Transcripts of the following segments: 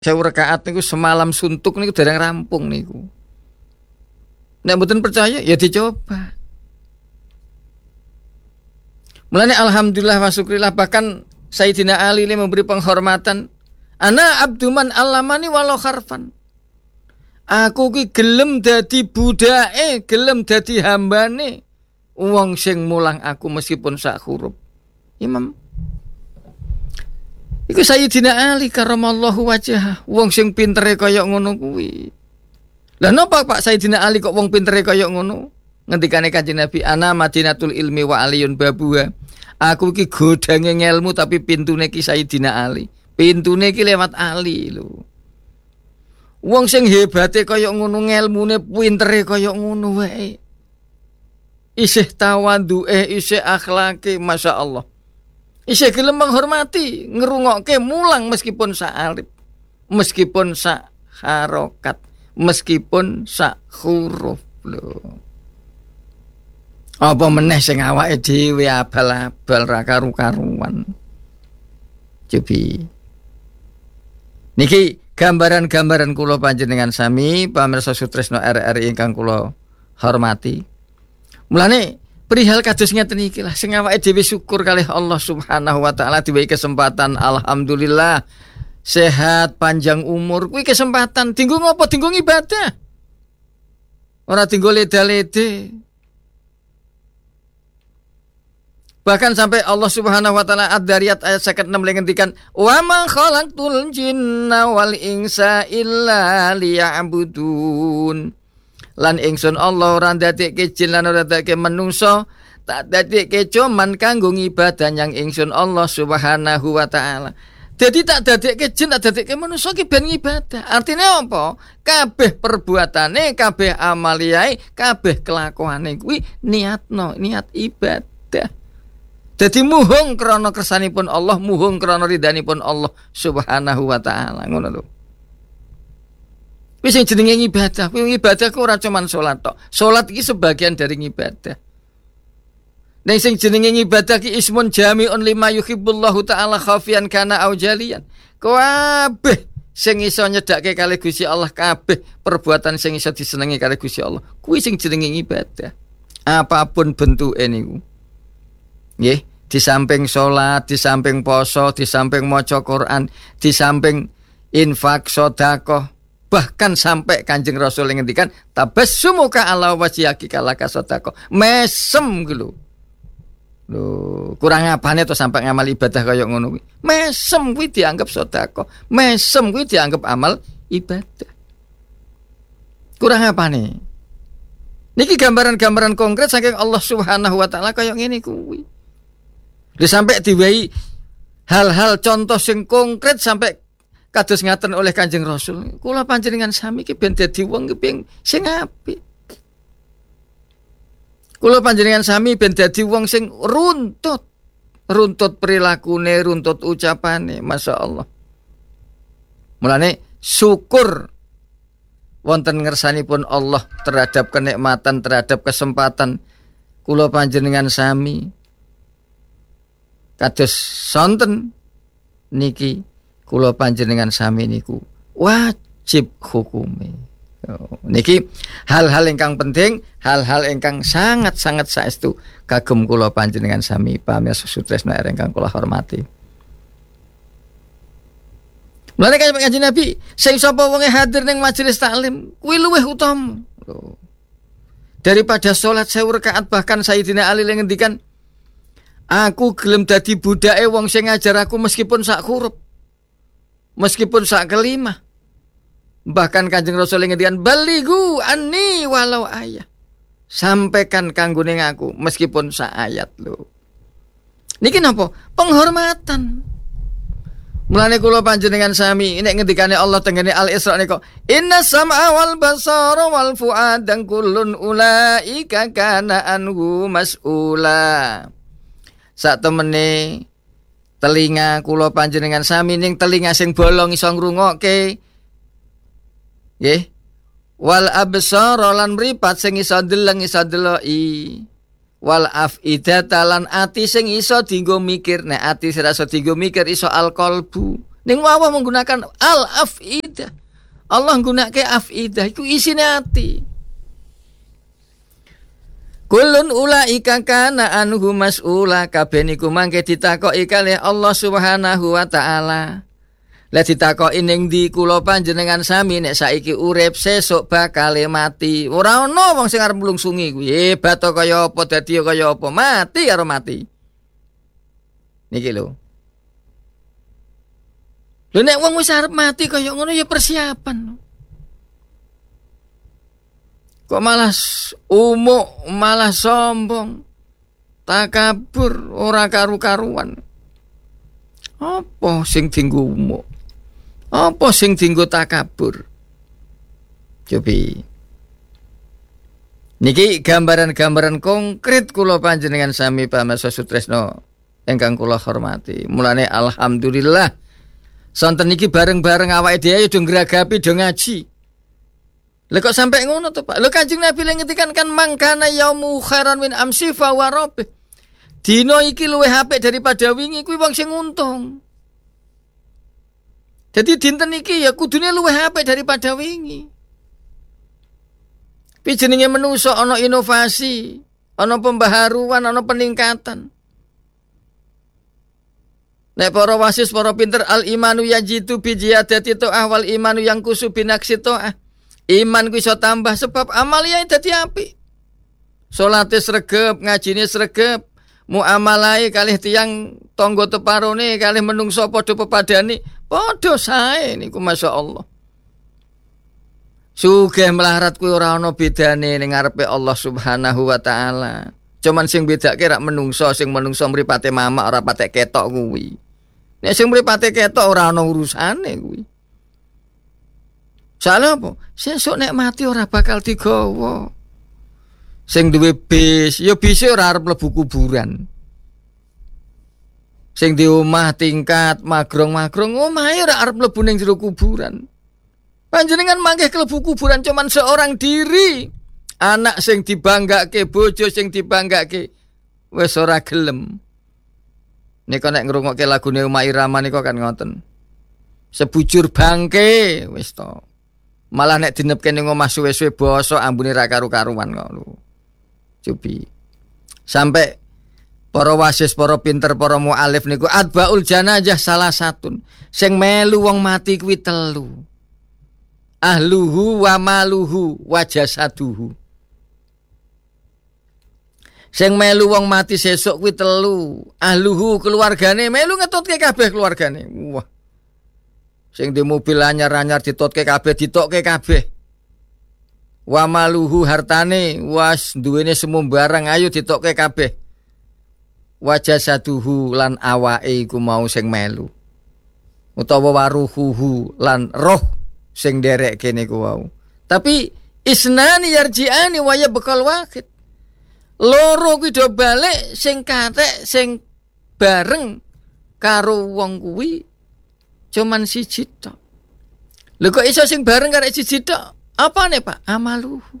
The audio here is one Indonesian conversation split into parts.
1000 rakaat niku semalam suntuk niku dereng rampung niku. Nek mboten percaya ya dicoba. Mulane alhamdulillah wa syukrillah, bahkan Sayyidina Ali ini memberi penghormatan, ana abduman allamani walau harfan. Aku ki gelem dadi budake, gelem dadi hambane wong sing mulang aku meskipun sak huruf. Imam iku Sayyidina Ali karamallahu wajhah, wong sing pintere kaya ngono kuwi. Lah napa Pak Sayyidina Ali kok wong pintere kaya ngono? Ngendikane Kanjeng Nabi, ana madinatul ilmi wa aliyun babuha. Aku iki godange ngelmu tapi pintune ki Sayyidina Ali. Pintune ki lewat Ali lho. Wong sing hebate kaya ngono, ngelmune pintere kaya ngono wae. Isih tawadhuke, isih akhlake, masyaallah. Isih gelem menghormati, ngrungokke mulang meskipun sak alif, meskipun sak harokat, meskipun sak huruf lho. Apa meneh sing awake dhewe abal-abal ra karu-karuan. Cobi. Niki gambaran-gambaran kula panjenengan sami pamirsa Sutresno RRI ingkang kula hormati. Mulane perihal kados ngeten iki lah sing awake dhewe syukur kalih Allah Subhanahu wa taala diwehi kesempatan, alhamdulillah sehat panjang umur. Kuwi kesempatan dinggo ngopo? Dinggo ibadah. Ora dinggo leda-lede. Bahkan sampai Allah Subhanahu wa taala Ad-Dariyat ayat 56 ngendikan, "Wa ma khalaqtul jinna wal insa illa liya'budun." Lan ingsun Allah ora ndadekke jin lan ora ndadekke manungsa, tak ndadekke cuman kanggo ngibadah yang ingsun Allah Subhanahu wa taala. Jadi tak dadekke jin, tak dadekke manungsa ki ben ngibadah. Artinya apa? Kabeh perbuatane, kabeh amaliyae, kabeh kelakuane kuwi niatno, niat ibadah. Jadi muhung krana kersanipun Allah, muhung krana ridhanipun Allah Subhanahu wa taala. Ngono lho. Wis sing jenenge ibadah, kuwi ibadah ku ora cuman salat tok. Salat iki sebagian dari ibadah. Nek sing jenenge ibadah ki ismun jami'un lima yuhibbullahu taala khafiyan kana au jaliyan. Kabeh sing iso nyedakke kalih Gusti Allah, kabeh perbuatan sing iso disenengi kalih Gusti Allah, kuwi sing jenenge ibadah. Apapun bentuke niku. Nggih, di samping sholat, di samping poso, di samping maca Quran, di samping infak, sedekah, bahkan sampai Kanjeng Rasul ngendikan tabassumuka ala wajhiki kalaka sedekah. Mesem ku lho. Lho, kurang apane to sampai ngamal ibadah kaya ngono kuwi. Mesem kuwi dianggap sedekah. Mesem kuwi dianggap amal ibadah. Kurang apane? Niki gambaran-gambaran konkret saking Allah Subhanahu wa taala kaya ngene kuwi. Sampai diwehi hal-hal contoh sing konkret sampai kados ngaten oleh Kanjeng Rasul. Kula panjenengan sami ki ben dadi wong ki sing apik. Kula panjenengan sami ben dadi wong sing runtut perilakune, runtut ucapane, masyaallah. Mulane syukur wonten ngersanipun Allah terhadap kenikmatan, terhadap kesempatan kula panjenengan sami kados sonten niki kula panjenengan sami niku wajib hukume. Niki hal-hal ingkang penting, hal-hal ingkang sangat-sangat saestu kagem kula panjenengan sami pamirsa Sutresna ingkang kula hormati. Mulane Kanjeng Nabi, sing sapa wonge hadir ning majelis taklim kuwi luwih utama daripada salat 1000 rakaat. Bahkan Sayyidina Ali ngendikan, aku gelem dadi budake wong sing ngajar aku meskipun sak huruf, meskipun sak kelimah. Bahkan Kanjeng Rasul ngendikan, balighu anni walau ayat. Sampaikan kanggone aku meskipun sak ayat lho. Niki napa? Penghormatan. Mulane kula panjenengan sami nek ngendikane Allah tengene Al-Isra niku, inna sam'a wal basara wal fu'ada kullun ulaika kana anhu mas'ula. Sak temene telinga kula panjenengan sami ning telinga sing bolong iso ngrungokke. Nggih. Wal absara lan mripat sing iso deleng iso deloki. Wal afidata lan ati sing iso dienggo mikir. Nek ati ora iso dienggo mikir iso alqalbu. Ning Allah menggunakan al-afidah. Allah nggunakake afidah iku isine ati. Kullun ulaika kana anhu mas'ula, kabeh niku mangke ditakoki kalih Allah Subhanahu wa taala. Lah ditakoki ning ndi kula panjenengan sami nek saiki urip sesuk bakal mati. Ora ana wong sing arep mlungsungi kuwi. Hebat kaya apa dadi kaya apa, mati karo mati. Niki lho. Lho nek wong wis arep mati kaya ngono ya persiapan. Kok malah umuk, malah sombong, takabur, ora karu-karuan. Apa sing dienggo umuk? Apa sing dienggo takabur? Cobi. Niki gambaran-gambaran konkret kula panjenengan sami pamirsa Sutresno ingkang kula hormati. Mulane alhamdulillah sonten niki bareng-bareng awake dhewe do ngragapi do ngaji. Lha kok sampai ngono to, Pak? Lho Kanjeng Nabi ngetikan kan mangkana yaumu khairan min amsi fa wa rabbih. Dina iki luwih apik daripada wingi kuwi wong sing untung. Jadi dinten iki ya kudune luwih apik daripada wingi. Pi jenenge menungso ana inovasi, ana pembaharuan, ana peningkatan. Nek para wasis, para pinter al-imanu yajitu bi ziyadati ta'ah wal imanu yang kusu binaksi ta'ah. Iman ku iso tambah sebab amaliah dadi apik. Salate sregep, ngajine sregep, muamalahe kalih tiyang tangga teparone kalih menungso padha pepadane, padha sae niku masyaallah. Sugih melarat kuwi ora ana bedane ning ngarepe Allah Subhanahu wa taala. Cuman sing bedake rak menungso, sing menungso mripate mamak ora patek ketok kuwi. Nek sing mripate ketok ora ana urusane kuwi. Salah apa? Sesuk nek mati ora bakal digawa. Sing duwe bis, ya bise ora arep mlebu kuburan. Sing di omah tingkat magrong-magrong, omahe ora arep mlebu ning jero kuburan. Panjenengan mangke klebu kuburan cuman seorang diri. Anak sing dibanggake, bojo sing dibanggake, wis ora gelem. Nika nek ngrungokke lagune Uma Irama nika kan ngoten. Sebujur bangke wis to. Malah nek dinepke ning omah suwe-suwe basa ambune ra karu-karuan kok lho. Cobi. Sampai para wasis, para pinter, para mualif niku atbaul janazah salah satun. Sing melu wong mati kuwi telu. Ahluhu wa maluhu wa jasaduhu. Sing melu wong mati sesuk kuwi telu. Ahluhu keluargane melu ngetutke kabeh keluargane. Wah. Sing di mobil anyar-anyar ditotke kabeh, ditokke kabeh. Wa maluhu hartane, was duwene semua barang ayo ditokke kabeh. Wa jasaduhu lan awake iku mau sing melu. Utawa waruhuhu lan roh sing nderekke niku wau. Tapi isnani yarji'ani wa yabqal wahid. Loro kuwi do balik sing katek sing bareng karo wong kuwi cuman siji tok. Lho kok iso sing bareng karo siji tok? Apane, Pak? Amaluhu.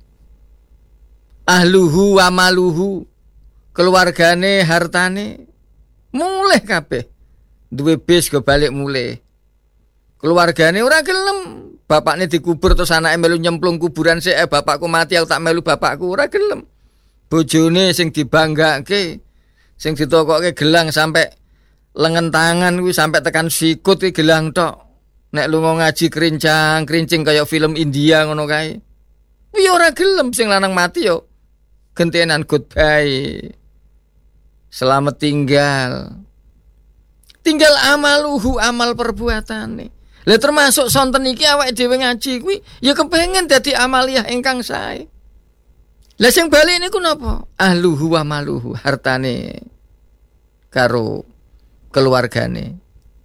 Ahluhu wa maluhu. Keluargane, hartane mulih kabeh. Duwe bis go balik mulih. Keluargane ora gelem. Bapakne dikubur terus anake melu nyemplung kuburan sik, bapakku mati aku tak melu bapakku, ora gelem. Bojone sing dibanggake, sing ditokokke gelang sampai lengan tangan kuwi sampai tekan sikut ki gelang tok. Nek lunga ngaji krincang-krincing kaya film India ngono kae. Kuwi ora gelem sing lanang mati yo. Gentenan goodbye. Selamat tinggal. Tinggal amaluhu, amal perbuatane. Lah termasuk sonten iki awake dhewe ngaji kuwi ya kepengen dadi amaliah ingkang sae. Lah sing bali niku napa? Ahluhu wa maluhu, hartane karo keluargane.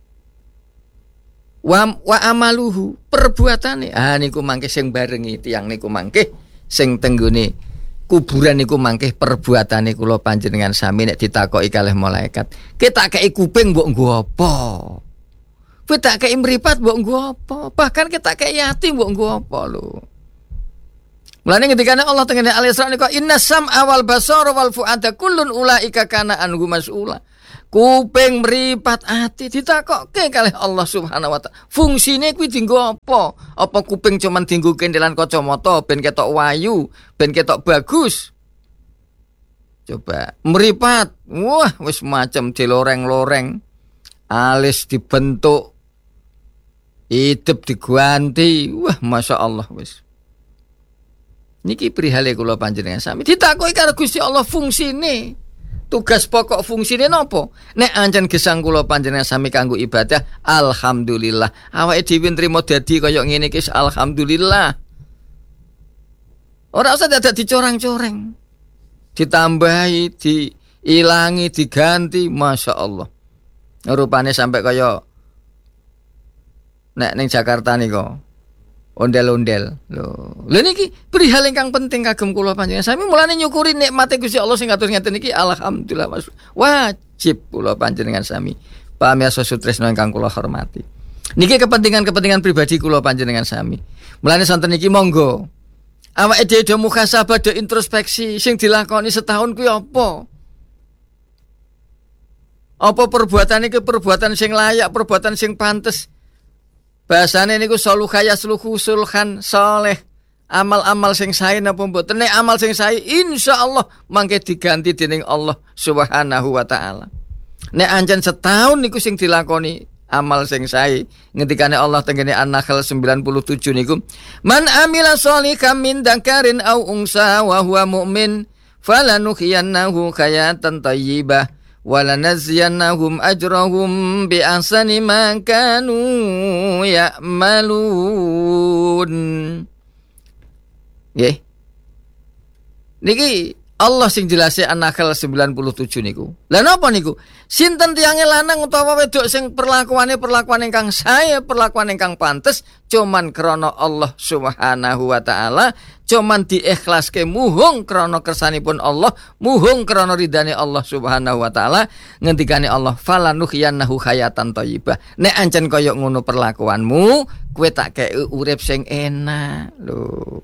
Wa amaluhu, perbuatane. Niku mangke sing barengi tiyang niku mangke sing tenggone kuburan niku mangke perbuatane kula panjenengan sami nek ditakoki kalih malaikat. Ki tak kei kuping mbok nggo apa? Kowe tak kei mripat mbok nggo apa? Bahkan ki tak kei ati mbok nggo apa lho. Mulane ngendikane Allah tengene Al-Isra niku inna sam'a wal basara wal fu'ada kullun ulaika kana anhu mas'ula. kuping mripat ati ditakokke kalih Allah Subhanahu wa taala. Fungsine kuwi dienggo apa? Apa kuping cuman dienggo kendelan kacamata ben ketok wayu, ben ketok bagus? Coba mripat, wah wis macam diloreng-loreng, alis dibentuk, hidup diganti, wah masya Allah wis. Niki prihale kula panjenengan sami ditakoki karo Gusti Allah fungsine. Tugas pokok fungsine napa? Nek ancen gesang kula panjenengan sami kanggo ibadah, alhamdulillah. Awake dhewe nrimo dadi kaya ngene iki alhamdulillah. Ora usah dadak dicorang-coreng. Ditambahi, diilangi, diganti, masya Allah. Rupane sampai kaya nek ning Jakarta niku ondel-ondel. Lho niki perihal ingkang penting kagem kula panjenengan sami mulane nyukuri nikmate Gusti Allah sing kados ngeten iki alhamdulillah Mas. Wajib kula panjenengan sami. Pamirsa sutresna ingkang kula hormati. Niki kepentingan-kepentingan pribadi kula panjenengan sami. Mulane sonten niki monggo awake dhewe do muhasabah, do introspeksi sing dilakoni setahun kuwi apa? Apa perbuatan iki perbuatan sing layak, perbuatan sing pantes? Bahasane niku soluhaya suluhu sulhan saleh. Amal-amal sing sae napa mboten? Nek amal sing sae insyaallah mangke diganti dening Allah Subhanahu wa taala. Nek ancen setahun niku sing dilakoni amal sing sae, ngendikane Allah tengene An-Nahl 97 niku, man amila sholihan min dzakarin aw unsa wa huwa mu'min falanuhyiyannahu hayatan thayyibah walanaziyannahum ajrahum bi ahsani ma kanu ya'malun. Nggih. Niki Allah sing jelase An-Nahl 97 niku. Lah napa niku? Sinten tiyange lanang utawa wedok sing perlakuane ingkang sae, perlakuan ingkang pantes cuman krana Allah Subhanahu wa taala, cuman diikhlaske muhung krana kersanipun Allah, muhung krana ridane Allah Subhanahu wa taala, ngendikane Allah falanuhyiyannahu hayatan thayyibah. Nek ancen kaya ngono perlakuanmu, kowe tak kei urip sing enak lho.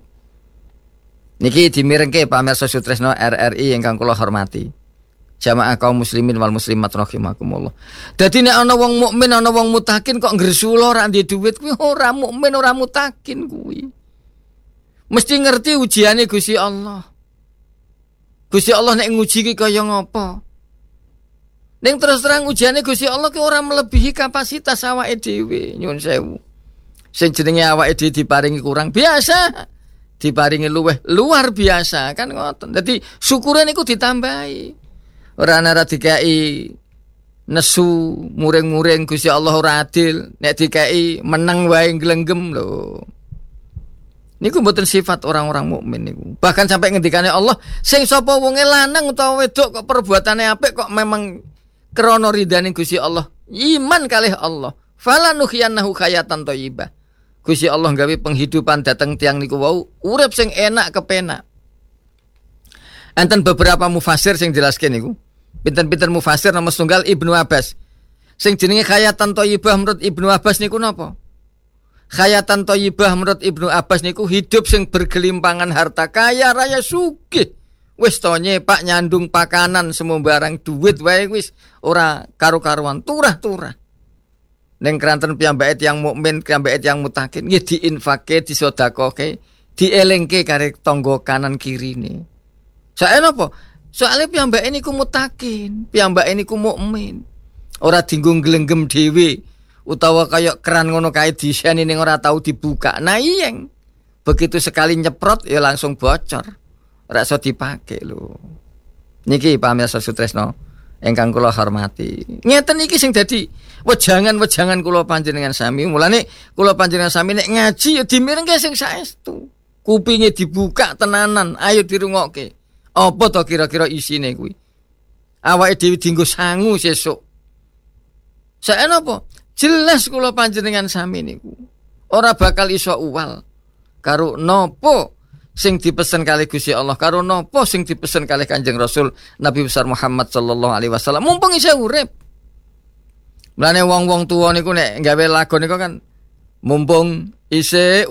Niki dimirengke pamirsa sutresna RRI ingkang kula hormati. Jamaah kaum muslimin wal muslimat rahimakumullah. Dadi nek ana wong mukmin, ana wong mutakin kok ngresula ora ndek dhuwit kuwi ora mukmin, ora mutakin kuwi. Mesti ngerti ujiane Gusti Allah. Gusti Allah nek nguji ki kaya ngapa? Ning terus terang ujiane Gusti Allah ki ora melebihi kapasitas awake dhewe, nyuwun sewu. Sing jenenge awake dhewe diparingi kurang biasa, diparingi luweh luar biasa kan ngoten. Dadi syukure niku ditambahi. Ora ana dikai nesu muring-muring Gusti Allah ora adil, nek dikai meneng wae nglenggem lho. Niku mboten sifat orang-orang mukmin niku. Bahkan sampai ngendikane Allah, sing sapa wonge lanang utawa wedok kok perbuatane apik kok memang krana ridane Gusti Allah, iman kalih Allah. Falanuhyiyannahu hayatan thayyibah. Gusti Allah gawe penghidupan dateng tiang niku wau urip sing enak kepenak. Enten beberapa mufasir sing jelasken niku. Pinten-pinten mufasir nomor setunggal Ibnu Abbas. Sing jenenge hayatan thayyibah menurut Ibnu Abbas niku napa? Hayatan thayyibah menurut Ibnu Abbas niku hidup sing bergelimpangan harta, kaya raya sugih. Wis to nyepak nyandung pakanan semua barang duit wae wis ora karo-karuan, turah-turah. Ning kranten piyambake tiyang mukmin, piyambake tiyang mutakin nggih diinfake, disedekahke, dielingke kare tangga kanan kirine. Sae napa? Soale piyambake niku mutakin, piyambake niku mukmin. Ora dinggo nglenggem dhewe utawa kaya keran ngono kae diseni ning ora tau dibuka. Nah iyeng. Begitu sekali nyeprot ya langsung bocor. Ora iso dipake lho. Niki pamirsa sutresna ingkang kula hormati. Ngeten iki sing dadi wejangan-wejangan kula panjenengan sami. Mulane kula panjenengan sami nek ngaji ya dimirengke sing saestu. Kupinge dibuka tenanan, ayo dirungokke. Apa to kira-kira isine kuwi? Awake dhewe dienggo sangu sesuk. Sae napa? Jelas kula panjenengan sami niku ora bakal iso uwal karo napa sing dipesen kalih Gusti Allah, karo napa sing dipesen kalih Kanjeng Rasul Nabi besar Muhammad sallallahu alaihi wasallam mumpung isih urip. Mulane wong-wong tuwa niku nek gawe lagu niku kan mumpung isih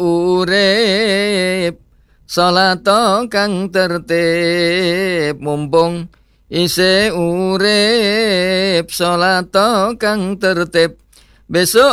urip salat kang tertib, mumpung Ise urip salat kang tertib. Besok